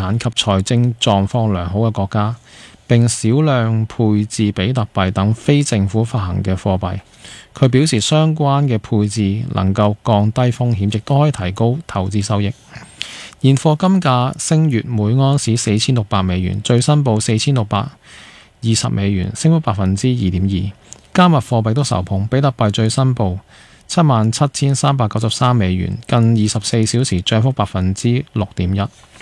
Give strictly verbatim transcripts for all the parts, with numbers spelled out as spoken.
產及財政狀況良好嘅國家，並少量配置比特幣等非政府發行嘅貨幣。佢表示相關嘅配置能夠降低風險，亦都可以提高投資收益。現貨金價升越每安士四千六百美元，最新報四千六百二十美元，升幅百分之二點二。加密貨幣都受碰，比特幣最新報七萬七千三百九十三美元，近二十四小時漲幅百分之六點一。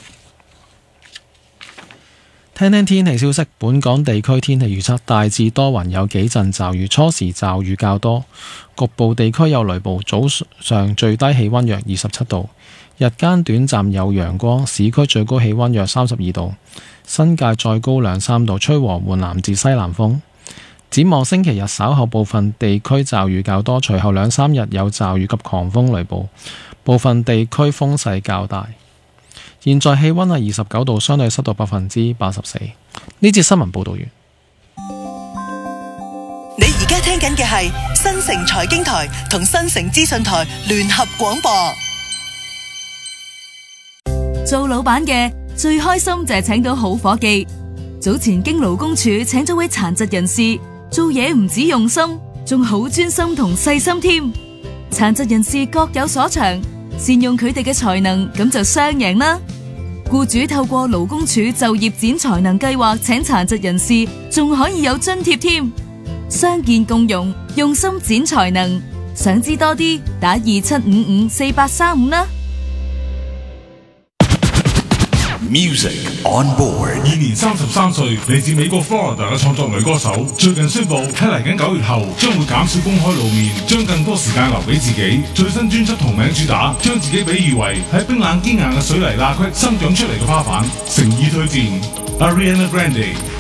聽聽天氣消息，本港地區天氣預測大致多雲，有幾陣驟雨，初時驟雨較多，局部地區有雷暴。早上最低氣溫約二十七度，日間短暫有陽光，市區最高氣溫約三十二度，新界再高兩三度，吹和緩南至西南風。展望星期日稍後部分地區驟雨較多，隨後兩三日有驟雨及狂風雷暴，部分地區風勢較大。現在氣溫係二十九度，相對濕度百分之八十四。呢節新聞報道完。 你而家聽緊嘅係新城財經台同新城資訊台聯合廣播。 做老闆嘅最開心就係請到好伙計。早前經勞工處請咗位殘疾人士，做嘢唔止用心，仲好專心同細心添。殘疾人士各有所長，善用佢哋嘅才能，咁就雙贏啦。僱主透過勞工處就業展才能計劃請殘疾人士，仲可以有津貼添。傷健共融，用心展才能。想知多啲，打二七五五四八三五啦。 Music on board。 現年三十三歲，嚟自美國 Florida 嘅創作女歌手，最近宣布喺嚟緊九月後將會減少公開露面，將更多時間留俾自己。最新專輯同名主打，將自己比喻為喺冰冷堅硬嘅水泥罅隙生長出嚟嘅花瓣，誠意推薦 Ariana Grande。